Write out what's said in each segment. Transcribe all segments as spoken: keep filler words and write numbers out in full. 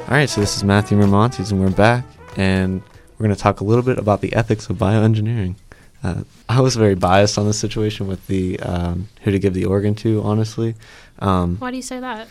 All right, so this is Matthew Mermontes, and we're back, and we're going to talk a little bit about the ethics of bioengineering. Uh, I was very biased on this situation with the um, who to give the organ to, honestly. Um, Why do you say that?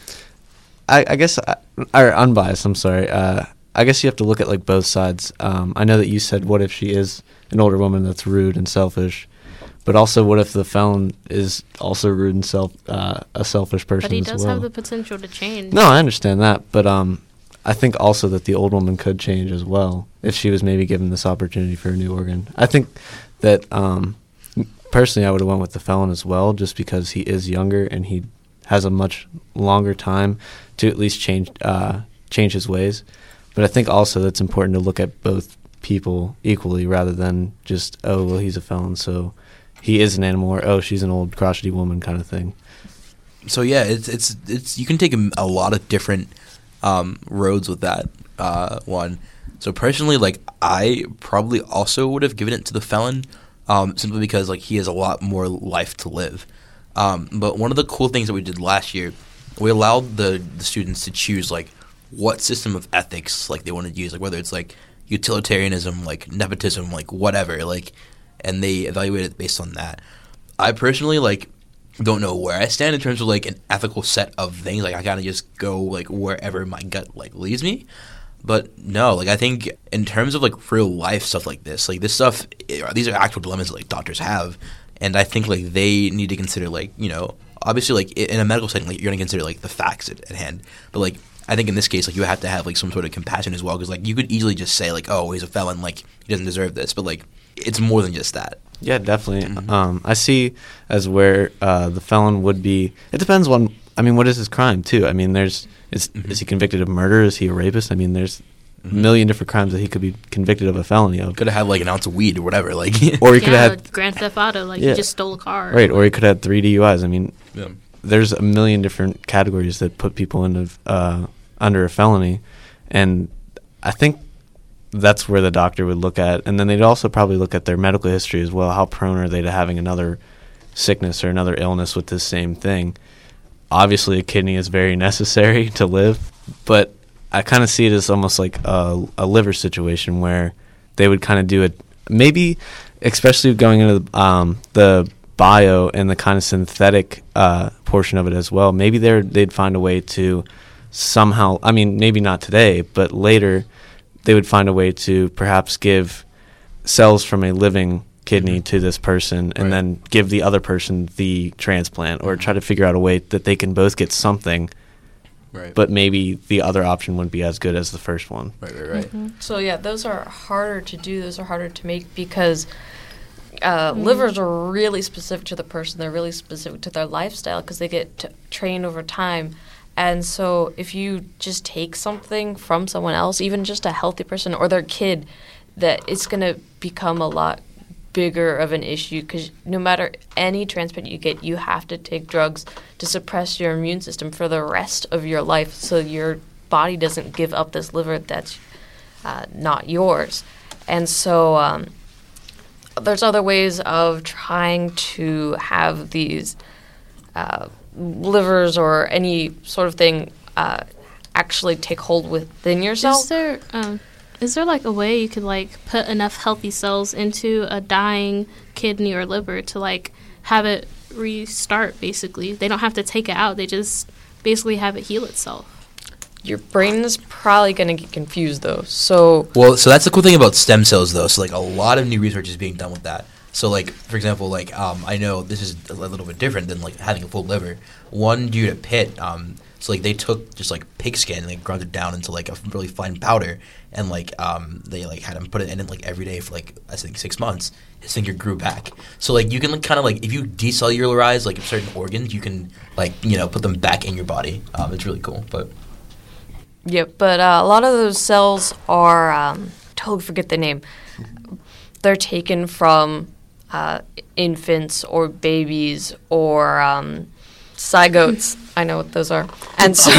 I, I guess, I, or unbiased, I'm sorry. Uh, I guess you have to look at like both sides. Um, I know that you said, what if she is an older woman that's rude and selfish? But also, what if the felon is also rude and self uh, a selfish person as well? But he does have the potential to change. No, I understand that, but um, I think also that the old woman could change as well if she was maybe given this opportunity for a new organ. I think that um, personally, I would have went with the felon as well, just because he is younger and he has a much longer time to at least change uh, change his ways. But I think also that's important to look at both people equally rather than just, oh, well, he's a felon, so he is an animal, or oh, she's an old crotchety woman kind of thing. So yeah, it's it's it's you can take a, a lot of different um, roads with that uh, one. So personally, like I probably also would have given it to the felon, um, simply because like he has a lot more life to live. Um, but one of the cool things that we did last year, we allowed the, the students to choose like what system of ethics like they wanted to use, like whether it's like utilitarianism, like nepotism, like whatever, like. And they evaluate it based on that. I personally like don't know where I stand in terms of like an ethical set of things. Like I kind of just go like wherever my gut like leads me. But no, like I think in terms of like real life stuff like this, like this stuff, it, these are actual dilemmas that like doctors have, and I think like they need to consider like you know obviously like in a medical setting like you're gonna consider like the facts at, at hand, but like I think in this case like you have to have like some sort of compassion as well, because like you could easily just say like, oh, he's a felon, like he doesn't deserve this, but like it's more than just that. Yeah, definitely. Mm-hmm. Um, I see as where uh, the felon would be. It depends on. I mean, what is his crime too? I mean, there's is mm-hmm. is he convicted of murder? Is he a rapist? I mean, there's mm-hmm. a million different crimes that he could be convicted of a felony of. Could have had like an ounce of weed or whatever, like. Or he could yeah, have had Grand Theft Auto, like yeah. he just stole a car. Right, or he could have had three D U Is. I mean, yeah. there's a million different categories that put people into uh, under a felony, and I think that's where the doctor would look at, and then they'd also probably look at their medical history as well. How prone are they to having another sickness or another illness with this same thing? Obviously, a kidney is very necessary to live, but I kind of see it as almost like a, a liver situation where they would kind of do it, maybe especially going into the, um, the bio and the kind of synthetic uh, portion of it as well. Maybe they're, they'd find a way to somehow, I mean, maybe not today, but later they would find a way to perhaps give cells from a living kidney mm-hmm. to this person and right. then give the other person the transplant, or try to figure out a way that they can both get something, right. but maybe the other option wouldn't be as good as the first one. Right, right, right. Mm-hmm. So, yeah, those are harder to do. Those are harder to make because uh, mm. livers are really specific to the person. They're really specific to their lifestyle because they get t- trained over time. And so if you just take something from someone else, even just a healthy person or their kid, that it's going to become a lot bigger of an issue because no matter any transplant you get, you have to take drugs to suppress your immune system for the rest of your life so your body doesn't give up this liver that's uh, not yours. And so um, there's other ways of trying to have these uh, livers or any sort of thing uh, actually take hold within yourself. Is there, um, is there like a way you could like put enough healthy cells into a dying kidney or liver to like have it restart basically? They don't have to take it out. They just basically have it heal itself. Your brain is probably going to get confused though. So Well, so that's the cool thing about stem cells though. So like a lot of new research is being done with that. So, like, for example, like, um, I know this is a little bit different than, like, having a full liver. One dude at Pitt, um, so, like, they took just, like, pig skin and they ground it down into, like, a really fine powder. And, like, um, they, like, had him put it in it, like, every day for, like, I think six months. His finger grew back. So, like, you can like, kind of, like, if you decellularize, like, certain organs, you can, like, you know, put them back in your body. Um, it's really cool, but... Yeah, but uh, a lot of those cells are, um, totally forget the name. They're taken from... Uh, infants or babies or um, zygotes. I know what those are. And so,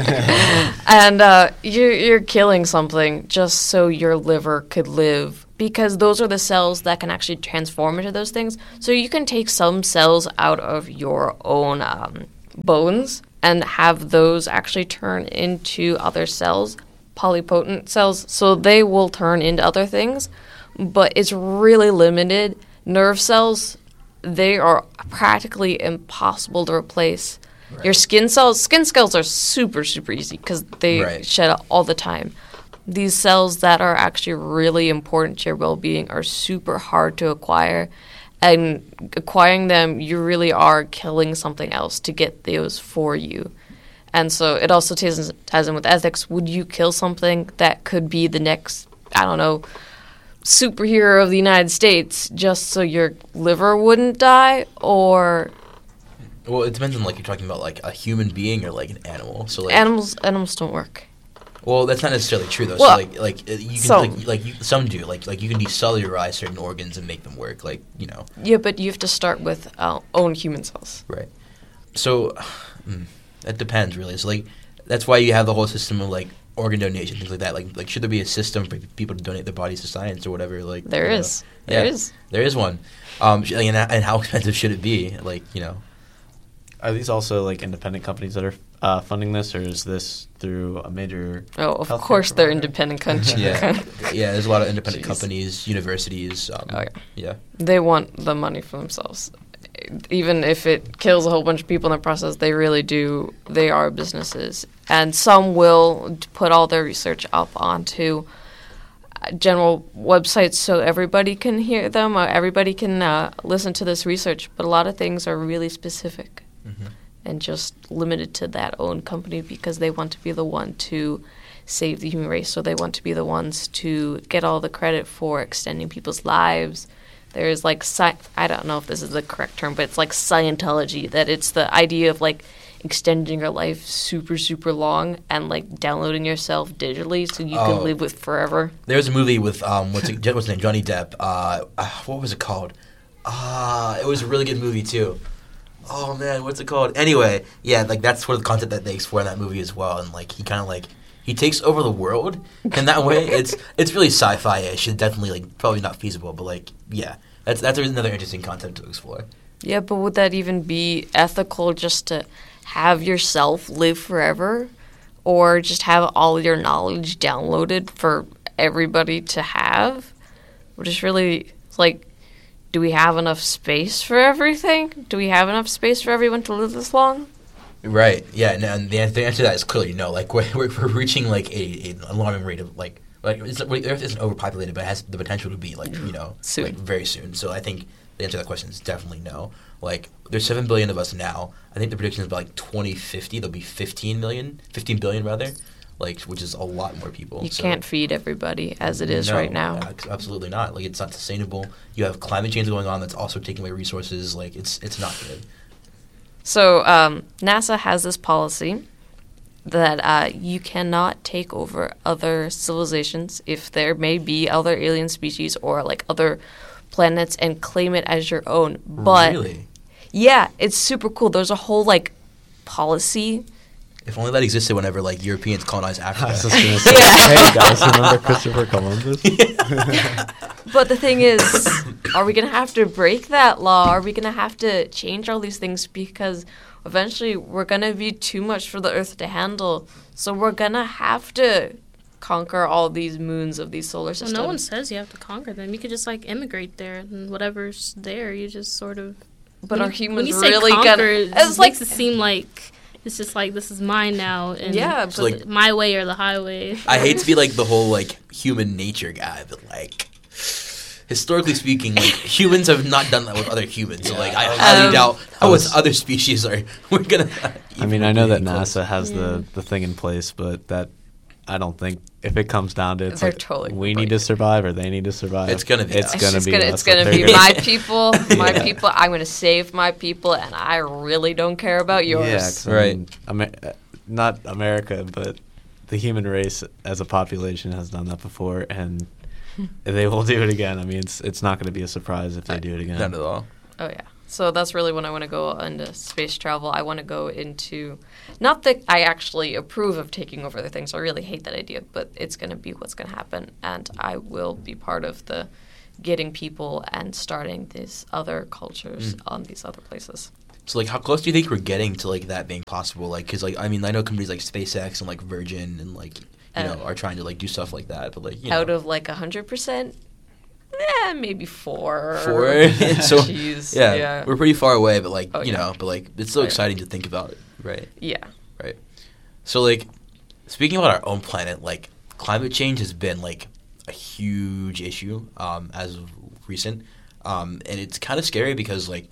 and uh, you're, you're killing something just so your liver could live because those are the cells that can actually transform into those things. So you can take some cells out of your own um, bones and have those actually turn into other cells. polypotent cells, so they will turn into other things, but it's really limited. Nerve cells, they are practically impossible to replace. Right. Your skin cells, skin cells are super, super easy because they right. shed out all the time. These cells that are actually really important to your well-being are super hard to acquire, and acquiring them, you really are killing something else to get those for you. And so it also ties, ties in with ethics. Would you kill something that could be the next, I don't know, superhero of the United States just so your liver wouldn't die? Or... Well, it depends on, like, you're talking about, like, a human being or, like, an animal. So like Animals animals don't work. Well, that's not necessarily true, though. Well, so, like, like you can, some. like, like you, some do. Like, like you can decellularize certain organs and make them work. Like, you know. Yeah, but you have to start with uh, own human cells. Right. So, mm, that depends, really. So, like, that's why you have the whole system of, like, organ donation, things like that. Like, like should there be a system for people to donate their bodies to science or whatever? Like, there you is. Know? There yeah, is. There is one. Um, and, and how expensive should it be? Like, you know. Are these also like independent companies that are uh, funding this, or is this through a major? Oh, of course they're independent countries. yeah, yeah. There's a lot of independent Jeez. companies, universities. Um, oh yeah. Yeah. They want the money for themselves, even if it kills a whole bunch of people in the process. They really do. They are businesses, and some will put all their research up onto general websites so everybody can hear them. Or everybody can uh, listen to this research. But a lot of things are really specific. Mm-hmm. And just limited to that own company because they want to be the one to save the human race. So they want to be the ones to get all the credit for extending people's lives. There's like, sci- I don't know if this is the correct term, but it's like Scientology, that it's the idea of like extending your life super, super long and like downloading yourself digitally so you can oh, live with forever. There's a movie with, um, what's, it, what's his name, Johnny Depp. Uh, uh, what was it called? Uh, it was a really good movie too. Oh man, what's it called? Anyway, yeah, like that's sort of the concept that they explore in that movie as well, and like he kind of like he takes over the world in that way. It's it's really sci-fi-ish. It's definitely like probably not feasible, but like yeah, that's that's another interesting concept to explore. Yeah, but would that even be ethical just to have yourself live forever, or just have all your knowledge downloaded for everybody to have? Which is really like. Do we have enough space for everything? Do we have enough space for everyone to live this long? Right. Yeah. And, and the, the answer to that is clearly no. Like we're we're, we're reaching like a, an alarming rate of like like it's, Earth isn't overpopulated, but it has the potential to be like you know soon. like very soon. So I think the answer to that question is definitely no. Like there's seven billion of us now. I think the prediction is by like twenty fifty there'll be fifteen million, fifteen billion rather. Like, which is a lot more people. You so. can't feed everybody as it is no, right now. Absolutely not. Like, it's not sustainable. You have climate change going on that's also taking away resources. Like, it's it's not good. So, um, NASA has this policy that uh, you cannot take over other civilizations if there may be other alien species or, like, other planets and claim it as your own. But really? Yeah, it's super cool. There's a whole, like, policy. If only that existed whenever, like, Europeans colonized Africa. I was just going to say, hey, guys, remember Christopher Columbus? But the thing is, are we going to have to break that law? Are we going to have to change all these things? Because eventually we're going to be too much for the Earth to handle. So we're going to have to conquer all these moons of these solar systems. Well, no one says you have to conquer them. You could just, like, immigrate there, and whatever's there, you just sort of... But are humans when you say really conquer, gonna... it It's makes like, it seem like... It's just like, this is mine now, and yeah, but like, my way or the highway. I hate to be like the whole like human nature guy, but like historically speaking, like humans have not done that with other humans. Yeah. So like I highly um, doubt how with other species are we're gonna. I mean, I know that NASA has yeah. the the thing in place, but that I don't think if it comes down to it, it's They're like totally we need to survive or they need to survive. It's gonna be. It's us. gonna it's be. Gonna, us. it's gonna be my people, my yeah. people. I'm gonna save my people, and I really don't care about yours. Yeah, right. I mean, Amer- not America, but the human race as a population has done that before, and they will do it again. I mean, it's it's not going to be a surprise if they do it again. Not at all. Oh yeah. So that's really when I want to go into space travel. I want to go into, not that I actually approve of taking over the things. I really hate that idea, but it's going to be what's going to happen. And I will be part of the getting people and starting these other cultures mm. on these other places. So, like, how close do you think we're getting to, like, that being possible? Like, because, like, I mean, I know companies like SpaceX and, like, Virgin and, like, you Uh, know, are trying to like do stuff like that. But like, you know, Out of like a hundred percent, eh, maybe four. four. So Jeez. yeah, yeah, we're pretty far away. But like, Oh, you yeah. know, but like, it's so Oh, yeah. exciting to think about, right? yeah. Right. So like, speaking about our own planet, like climate change has been like a huge issue um, as of recent, um, and it's kind of scary because like,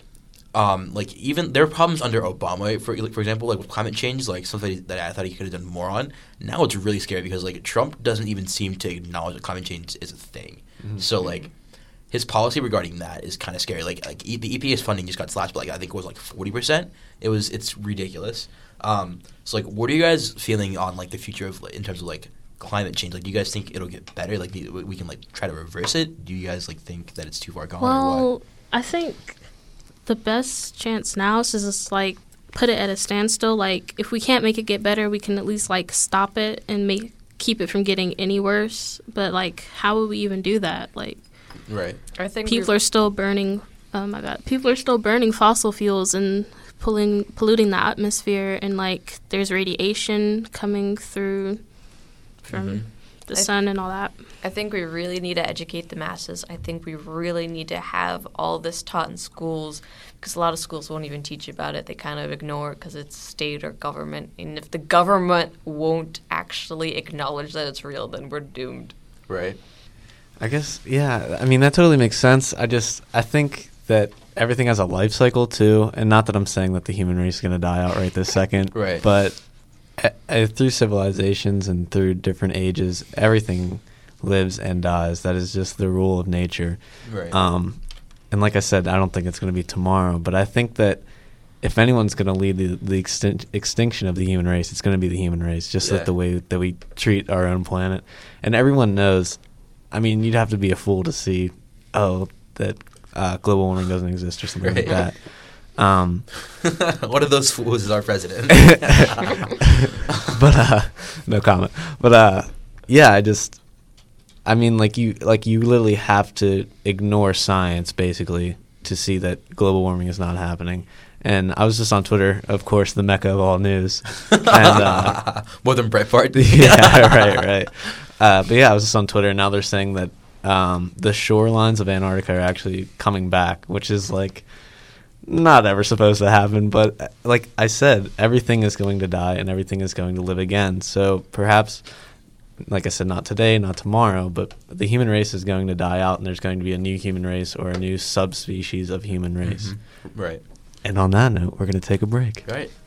um, like even there are problems under Obama, for like, for example, like with climate change, like something that I thought he could have done more on. Now it's really scary because like Trump doesn't even seem to acknowledge that climate change is a thing. Mhm. So like. His policy regarding that is kind of scary. Like, like e- the E P A's funding just got slashed, but like I think it was like forty percent. It was it's ridiculous. Um, so like, what are you guys feeling on like the future of in terms of like climate change? Like, do you guys think it'll get better? Like, we we can like try to reverse it. Do you guys like think that it's too far gone? Or what? Well, I think the best chance now is to just like put it at a standstill. Like, if we can't make it get better, we can at least like stop it and make keep it from getting any worse. But like, how would we even do that? Like, Right. I think people we're- are still burning. Oh my God, people are still burning fossil fuels and pulling polluting the atmosphere, and like there's radiation coming through from Mhm. the I- sun and all that. I think we really need to educate the masses. I think we really need to have all this taught in schools because a lot of schools won't even teach you about it. They kind of ignore it because it's state or government. And if the government won't actually acknowledge that it's real, then we're doomed. Right. I guess, yeah. I mean, that totally makes sense. I just, I think that everything has a life cycle too, and not that I'm saying that the human race is going to die out right this second. Right. But uh, uh, through civilizations and through different ages, everything lives and dies. That is just the rule of nature. Right. Um, and like I said, I don't think it's going to be tomorrow, but I think that if anyone's going to lead the, the extin- extinction of the human race, it's going to be the human race, just Yeah. with the way that we treat our own planet. And everyone knows. I mean, you'd have to be a fool to see, oh, that uh, global warming doesn't exist or something like Right. that. Um, One of those fools is our president. but uh, no comment. But uh, yeah, I just, I mean, like you, like you literally have to ignore science basically to see that global warming is not happening. And I was just on Twitter, of course, the mecca of all news. And uh, More than Breitbart. yeah, right, right. Uh, but yeah, I was just on Twitter, and now they're saying that um, the shorelines of Antarctica are actually coming back, which is like not ever supposed to happen. But uh, like I said, everything is going to die, and everything is going to live again. So perhaps, like I said, not today, not tomorrow, but the human race is going to die out, and there's going to be a new human race or a new subspecies of human race. Mhm. Right. And on that note, we're going to take a break. Right.